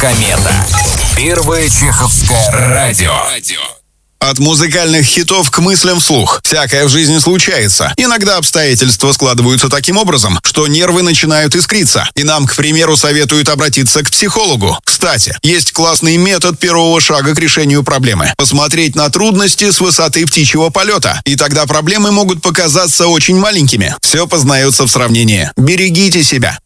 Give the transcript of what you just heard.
Комета. Первое чеховское радио. От музыкальных хитов к мыслям вслух. Всякое в жизни случается. Иногда обстоятельства складываются таким образом, что нервы начинают искриться. И нам, к примеру, советуют обратиться к психологу. Кстати, есть классный метод первого шага к решению проблемы. Посмотреть на трудности с высоты птичьего полета. И тогда проблемы могут показаться очень маленькими. Все познается в сравнении. Берегите себя.